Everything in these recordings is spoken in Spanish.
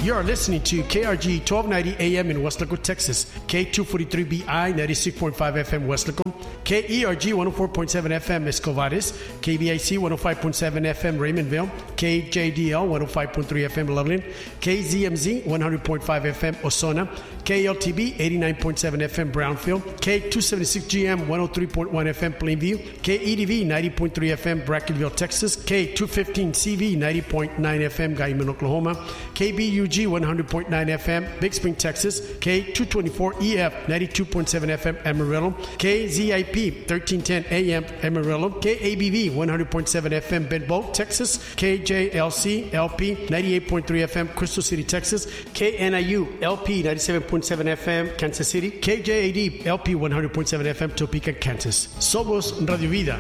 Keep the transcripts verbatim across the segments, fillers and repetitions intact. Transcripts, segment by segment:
You are listening to K R G twelve ninety A M in Weslaco, Texas, K two forty-three B I ninety-six point five F M Weslaco, K E R G one oh four point seven F M Escovares, K B I C one oh five point seven F M Raymondville, K J D L one oh five point three F M Loveland, K Z M Z one hundred point five F M Ozona, K L T B eighty-nine point seven F M Brownfield, K two seventy-six G M one oh three point one F M Plainview, K E D V ninety point three F M Brackenville, Texas, K two fifteen C V ninety point nine F M Guyman, Oklahoma, K B U G one hundred point nine F M Big Spring, Texas, K two twenty-four E F ninety-two point seven F M Amarillo, K Z I P thirteen ten A M Amarillo, K A B V one hundred point seven F M Benbow, Texas, K J L C L P ninety-eight point three F M Crystal City, Texas, K N I U L P ninety-seven point seven F M Kansas City, K J A D L P one hundred point seven F M Topeka, Kansas. Somos Radio Vida.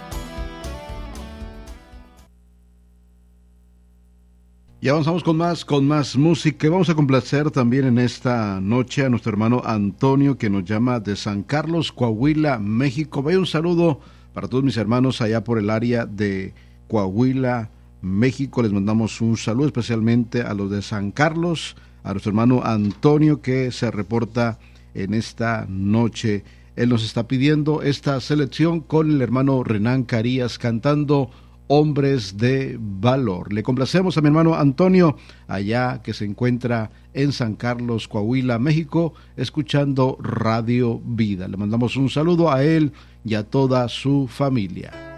Y avanzamos con más, con más música. Vamos a complacer también en esta noche a nuestro hermano Antonio, que nos llama de San Carlos, Coahuila, México. Vaya un saludo para todos mis hermanos allá por el área de Coahuila, México. Les mandamos un saludo especialmente a los de San Carlos, a nuestro hermano Antonio, que se reporta en esta noche. Él nos está pidiendo esta selección con el hermano Renan Carías cantando Hombres de Valor. Le complacemos a mi hermano Antonio, allá que se encuentra en San Carlos, Coahuila, México, escuchando Radio Vida. Le mandamos un saludo a él y a toda su familia.